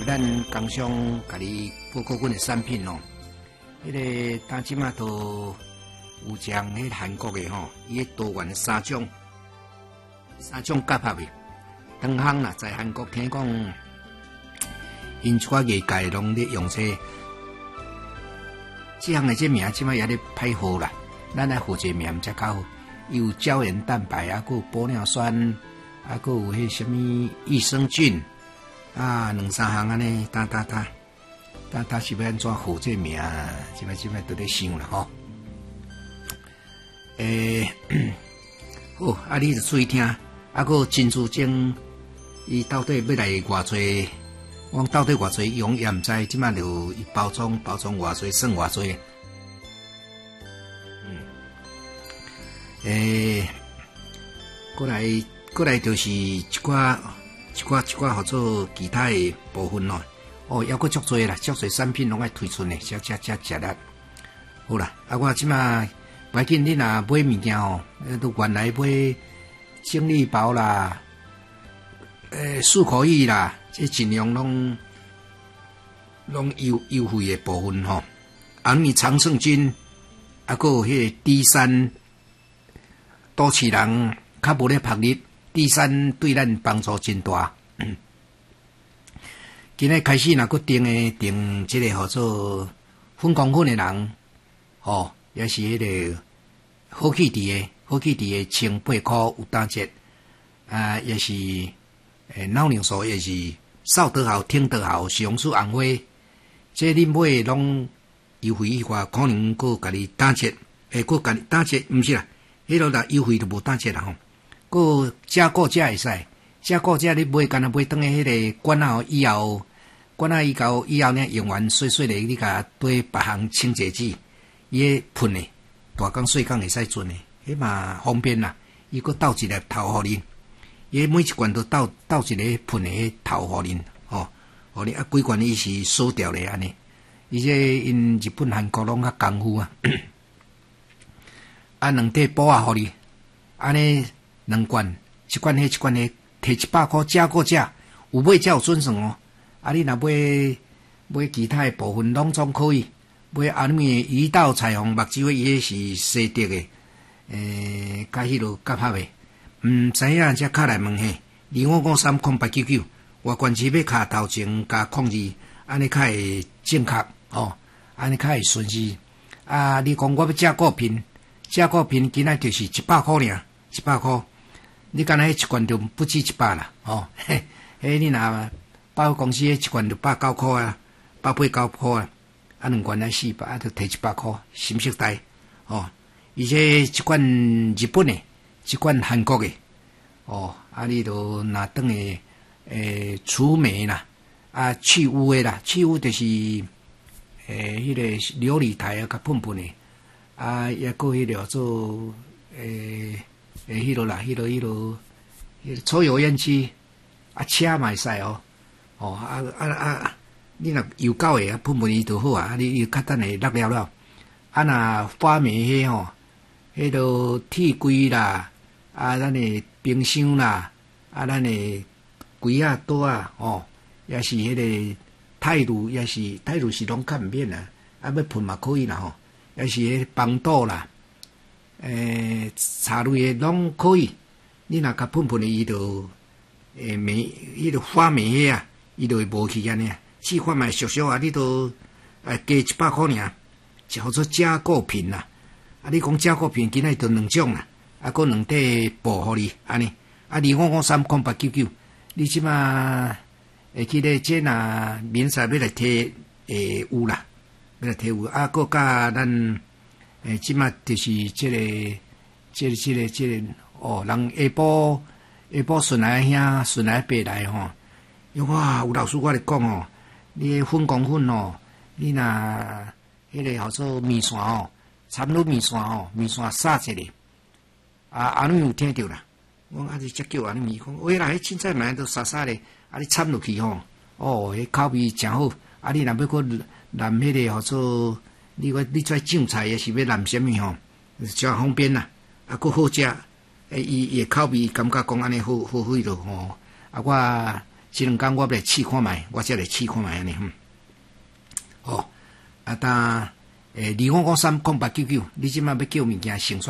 咱工商甲你报告阮的产品哦。迄个当即马都有将迄韩国的吼，伊个多元三种结合的。当行啦，在韩国听讲，因一寡业界拢咧用这项的这名，即马也咧歹好啦。咱来号这名才较好，有胶原蛋白啊，还有玻尿酸啊，还有迄什么益生菌啊，两三项安尼，他是要安怎号这名？即摆都咧想啦吼。好，啊，你就注意听，啊，个珍珠精，伊到底要来偌济？我到底偌济用也毋知，即摆就包装偌济，算偌济。过来就是一寡合作其他的部分咯。哦，还佫足侪啦，足侪产品拢爱推出呢，食力。好啦，啊，我即马不要紧，你若买物件吼，都原来买精力包啦，漱口液啦，这尽量拢优惠的部分吼。啊，你常胜军，啊，佫有迄个D3，都市人较无咧晒日，D3对咱帮助真大。今日开始若佫定即个号做粉光粉的人，吼，也是迄个好气伫的千8块有打折，啊，也是脑牛素，也是扫得好、听得好，上出红花，这恁买拢优惠以外，可能佫甲你打折，佫甲你打折，毋是啦，迄落啦优惠都无打折啦吼，佫加购价会使。加购价你买，干那买当迄个管啊以后呢用完碎的，你甲对别项清洁剂，伊个喷的，大工细工会使准的，迄嘛方便啦。伊佫倒一粒头互恁，伊每一罐都倒一个喷的迄头互恁，吼，互恁啊几罐伊是锁掉的安尼。而且因日本、韩国拢较功夫啊，啊两块布啊互你，安尼两罐，一罐迄一罐迄。摕100块加购价，有买才有准算哦。啊，你若买其他的部分拢总可以。买阿米鱼豆、彩虹、目睭，伊是西德的，甲迄落结合的。毋知影才敲来问嘿，25530899，外关市要卡头前加02，安尼较会正确哦，安尼较会顺序。啊，你讲我要加购品今仔就是100块尔，100块。你敢若迄一罐就不止100啦，哦，迄你若百货公司迄一罐就109块啊，189块啊，啊两罐来400，啊就摕100块，新色带，哦，而且一罐日本的，一罐韩国的，哦，啊你都若当的除霉啦，啊去污的啦，去污就是迄个琉璃台啊，较喷的，啊也过迄个做迄落啦，迄落，抽油烟机啊，车嘛会使哦，你若油够诶，喷伊就好啊，你较等下落了，啊若发霉迄吼，迄落铁柜啦，啊咱诶冰箱啦，啊咱诶柜啊桌啊，哦，也是迄个泰乳是拢较毋免啦，啊要喷嘛可以啦吼，也是迄帮倒啦。茶类的拢可以，你若甲喷的伊就霉，伊就发霉迄啊，伊就会无去安尼啊。试看卖俗啊，你都加100块尔，叫做加购品啦。啊，你讲加购品，今仔就2种啦，啊，佫2块布互你安尼。啊，25530899，你即马会记得这若明仔要来摕有啦，要来摕有啊，佫甲咱。即马就是这个哦，人下晡顺来兄顺来爸来吼，哇！有老师我咧讲哦，你粉光粉哦，你若迄个叫做面线哦，参入面线哦，面线撒一个，阿女有听着啦，我阿是只叫阿女讲，喂啦，迄凊彩买都沙咧，啊你掺落去吼，哦，迄口味真好，啊你若要搁淋迄个叫做。你做酱菜也是要淋什么吼？真方便啦，啊，佫好食。伊口味感觉讲安尼好迄落吼。啊，我这2天我来试看卖，我才来试看卖安尼。哦，啊，当25530899，你即摆要叫物件先。